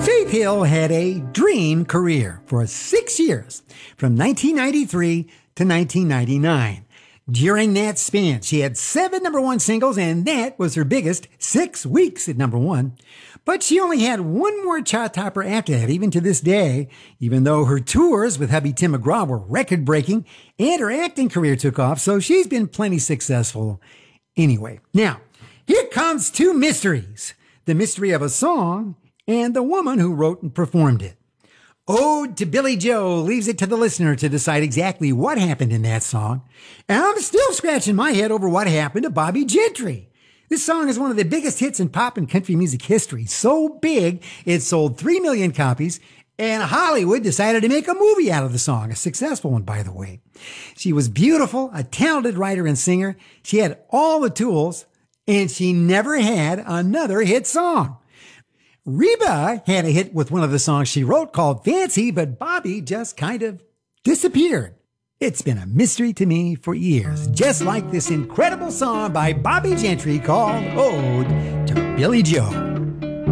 Faith Hill had a dream career for 6 years, from 1993 to 1999. During that span, she had 7 number one singles, and that was her biggest, 6 weeks at number one. But she only had one more chart topper after that, even to this day, even though her tours with hubby Tim McGraw were record-breaking and her acting career took off, so she's been plenty successful anyway. Now, here comes 2 mysteries. The mystery of a song and the woman who wrote and performed it. Ode to Billy Joe leaves it to the listener to decide exactly what happened in that song. And I'm still scratching my head over what happened to Bobbie Gentry. This song is one of the biggest hits in pop and country music history. So big, it sold 3 million copies, and Hollywood decided to make a movie out of the song, a successful one, by the way. She was beautiful, a talented writer and singer. She had all the tools, and she never had another hit song. Reba had a hit with one of the songs she wrote called Fancy, but Bobbie just kind of disappeared. It's been a mystery to me for years, just like this incredible song by Bobbie Gentry called Ode to Billy Joe.